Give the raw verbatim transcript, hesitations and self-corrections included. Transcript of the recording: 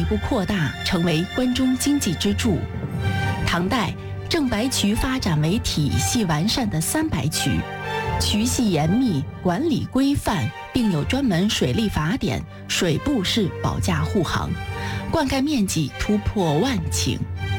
步扩大，成为关中经济支柱。唐代，正白渠发展为体系完善的三白渠，渠系严密，管理规范，并有专门水利法典，水部式保驾护航，灌溉面积突破万顷，